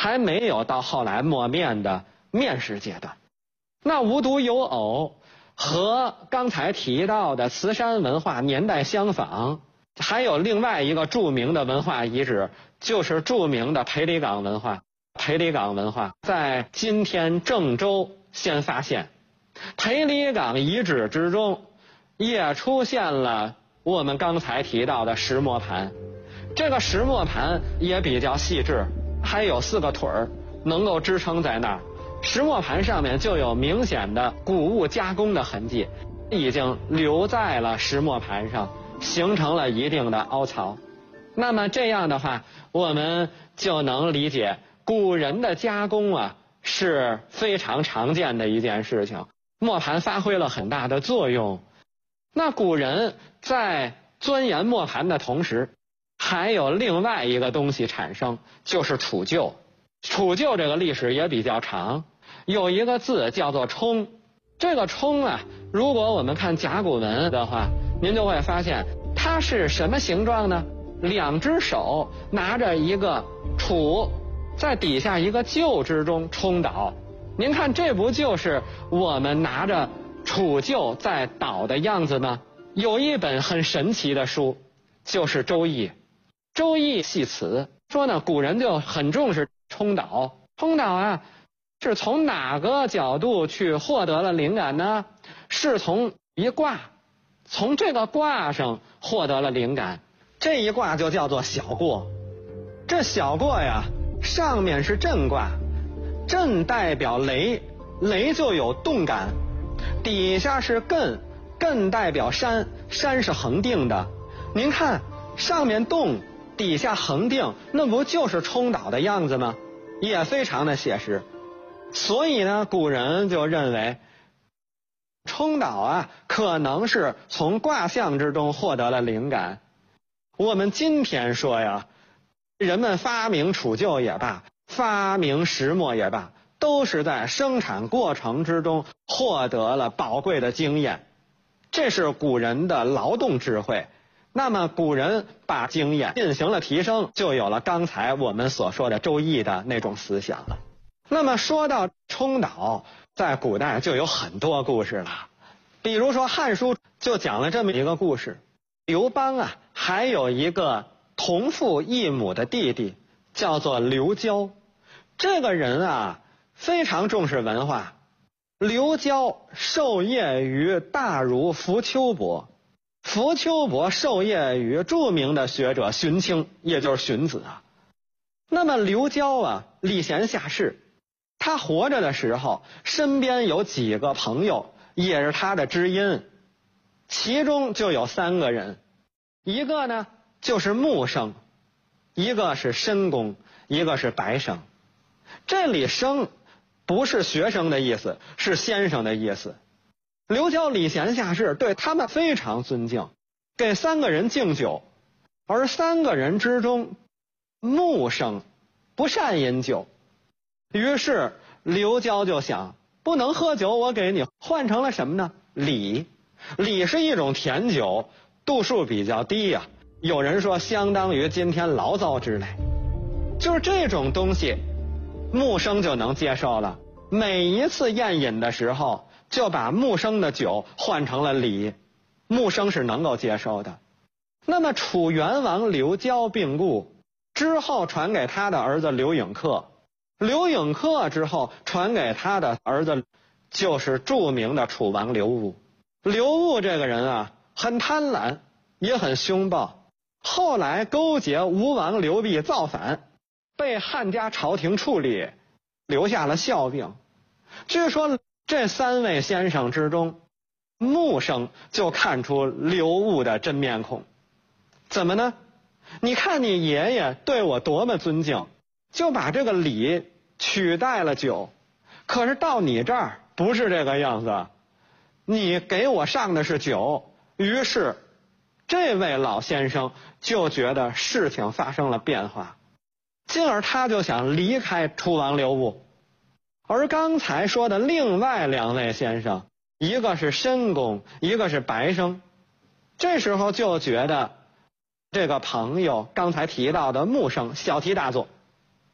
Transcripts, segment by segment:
还没有到后来磨面的面食阶段。那无独有偶，和刚才提到的慈山文化年代相仿，还有另外一个著名的文化遗址，就是著名的裴李岗文化。裴李岗文化在今天郑州先发现，裴李岗遗址之中也出现了我们刚才提到的石磨盘。这个石磨盘也比较细致，还有4个腿儿能够支撑在那儿。石磨盘上面就有明显的谷物加工的痕迹，已经留在了石磨盘上，形成了一定的凹槽。那么这样的话，我们就能理解古人的加工啊是非常常见的一件事情，磨盘发挥了很大的作用。那古人在钻研磨盘的同时，还有另外一个东西产生，就是杵臼。杵臼这个历史也比较长，有一个字叫做冲。这个冲啊，如果我们看甲骨文的话，您就会发现它是什么形状呢？2只手拿着一个杵，在底下一个臼之中冲倒。您看，这不就是我们拿着杵臼在捣的样子吗？有一本很神奇的书，就是《周易》。《周易》系辞说呢，古人就很重视冲捣。冲捣啊，是从哪个角度去获得了灵感呢？是从一卦，从这个卦上获得了灵感。这一卦就叫做小过。这小过呀，上面是震卦，震代表雷，雷就有动感；底下是艮，艮代表山，山是恒定的。您看，上面动，底下恒定，那不就是冲倒的样子吗？也非常的写实。所以呢，古人就认为冲倒啊，可能是从卦象之中获得了灵感。我们今天说呀，人们发明杵臼也罢，发明石磨也罢，都是在生产过程之中获得了宝贵的经验，这是古人的劳动智慧。那么古人把经验进行了提升，就有了刚才我们所说的《周易》的那种思想了。那么说到冲倒，在古代就有很多故事了。比如说《汉书》就讲了这么一个故事，刘邦啊，还有一个同父异母的弟弟，叫做刘交。这个人啊，非常重视文化。刘交授业于大儒扶丘伯，扶丘伯授业于著名的学者荀卿，也就是荀子啊。那么刘交啊，礼贤下士，他活着的时候，身边有几个朋友也是他的知音，其中就有3个人，一个呢就是穆生，一个是申公，一个是白生。这里生不是学生的意思，是先生的意思。刘交礼贤下士，对他们非常尊敬，给3个人敬酒。而3个人之中，穆生不善饮酒，于是刘交就想，不能喝酒，我给你换成了什么呢？礼。礼是一种甜酒，度数比较低呀，有人说相当于今天醪糟之类。就是这种东西，穆生就能接受了。每一次宴饮的时候，就把穆生的酒换成了礼，穆生是能够接受的。那么楚元王刘交病故之后，传给他的儿子刘永克，刘永克之后传给他的儿子，就是著名的楚王刘戊。刘戊这个人啊，很贪婪，也很凶暴，后来勾结吴王刘濞造反，被汉家朝廷处理，留下了笑柄。据说这3位先生之中，穆生就看出刘戊的真面孔。怎么呢？你看你爷爷对我多么尊敬，就把这个礼取代了酒，可是到你这儿不是这个样子，你给我上的是酒。于是这位老先生就觉得事情发生了变化，进而他就想离开楚王刘戊。而刚才说的另外2位先生，一个是申公，一个是白生，这时候就觉得这个朋友刚才提到的穆生小题大做，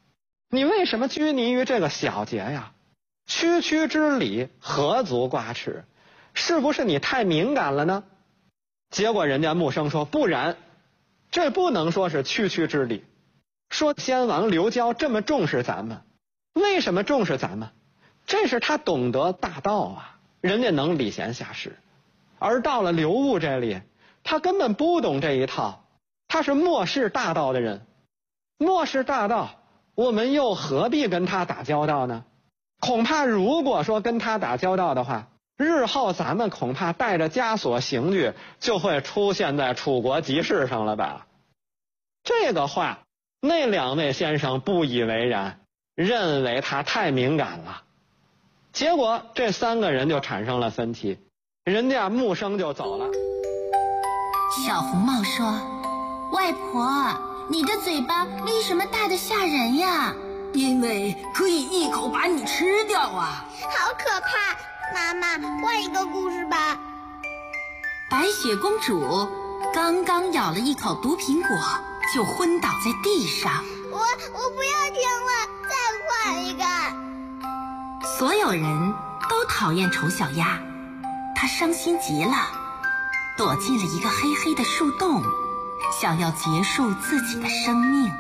你为什么拘泥于这个小节呀？区区之理，何足挂齿？是不是你太敏感了呢？结果人家穆生说不然，这不能说是区区之理。说先王刘交这么重视咱们，为什么重视咱们？这是他懂得大道啊，人家能礼贤下士。而到了刘戊这里，他根本不懂这一套，他是漠视大道的人。漠视大道，我们又何必跟他打交道呢？恐怕如果说跟他打交道的话，日后咱们恐怕带着枷锁刑具就会出现在楚国集市上了吧。这个话那两位先生不以为然，认为他太敏感了。结果这3个人就产生了分歧，人家穆生就走了。 小红帽说：外婆，你的嘴巴为什么大得吓人呀？ 因为可以一口把你吃掉啊！ 好可怕！妈妈，换一个故事吧。 白雪公主刚刚咬了一口毒苹果，就昏倒在地上。 我不要听了，再换一个。 所有人都讨厌丑小鸭，她伤心极了，躲进了一个黑黑的树洞，想要结束自己的生命。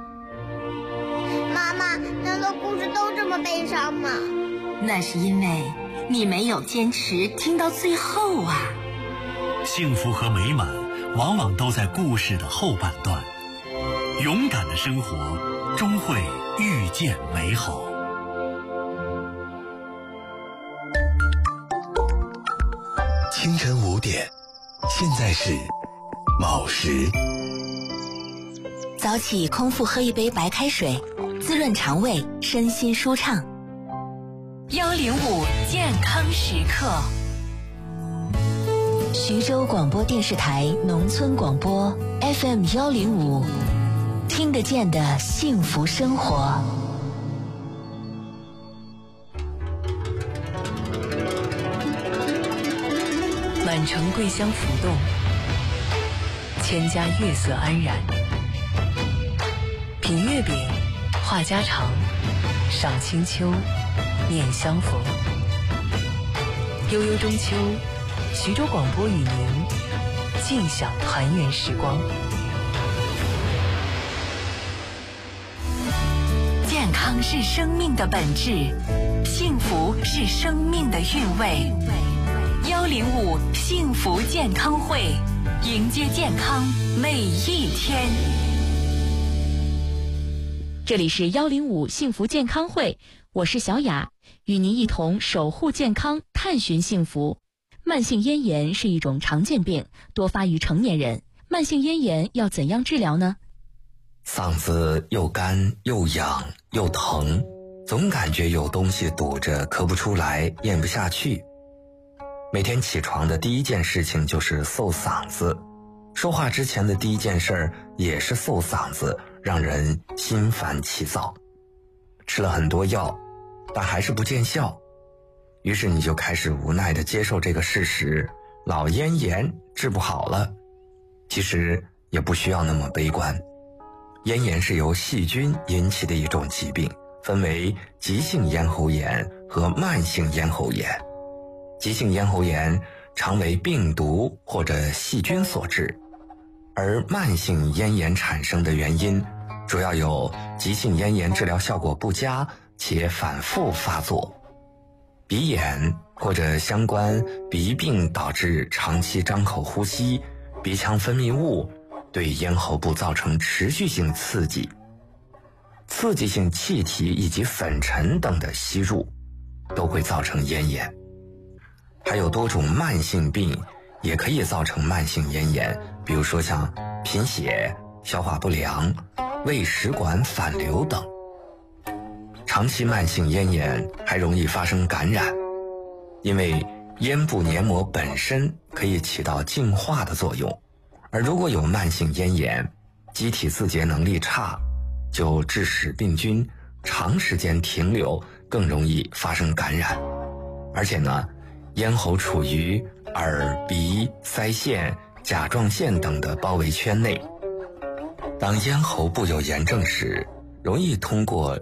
妈妈，难道故事都这么悲伤吗？ 那是因为你没有坚持听到最后啊。 幸福和美满往往都在故事的后半段，勇敢的生活终会遇见美好。 清晨5点，现在是卯时。 早起空腹喝一杯白开水，滋润肠胃，身心舒畅。 105健康时刻。 徐州广播电视台农村广播 FM 105，听得见的幸福生活。 满城桂香浮动，千家月色安然。品月饼，话家常，赏清秋，念相逢。悠悠中秋，徐州广播与您尽享团圆时光。健康是生命的本质，幸福是生命的韵味。105幸福健康会，迎接健康每一天。 这里是105幸福健康会，我是小雅，与您一同守护健康，探寻幸福。慢性咽炎是一种常见病，多发于成年人。慢性咽炎要怎样治疗呢？ 嗓子又干又痒又疼，总感觉有东西堵着，咳不出来，咽不下去。每天起床的第一件事情就是嗽嗓子，说话之前的第一件事也是嗽嗓子，让人心烦气躁。吃了很多药，但还是不见效，于是你就开始无奈地接受这个事实，老咽炎治不好了。其实也不需要那么悲观，咽炎是由细菌引起的一种疾病，分为急性咽喉炎和慢性咽喉炎。急性咽喉炎常为病毒或者细菌所致，而慢性咽炎产生的原因主要有急性咽炎治疗效果不佳且反复发作，鼻炎或者相关鼻病导致长期张口呼吸，鼻腔分泌物对咽喉部造成持续性刺激，刺激性气体以及粉尘等的吸入都会造成咽炎。还有多种慢性病也可以造成慢性咽炎，比如说像贫血、消化不良、胃食管反流等。长期慢性咽炎还容易发生感染，因为咽部黏膜本身可以起到净化的作用，而如果有慢性咽炎，机体自洁能力差，就致使病菌长时间停留，更容易发生感染。而且呢，咽喉处于耳、鼻、腮腺、甲状腺等的包围圈内，当咽喉部有炎症时，容易通过